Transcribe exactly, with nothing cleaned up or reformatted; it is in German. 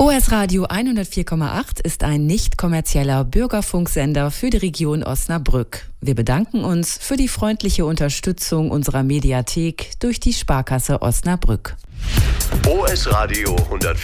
O S Radio hundertvier Komma acht ist ein nicht kommerzieller Bürgerfunksender für die Region Osnabrück. Wir bedanken uns für die freundliche Unterstützung unserer Mediathek durch die Sparkasse Osnabrück. O S Radio hundertvier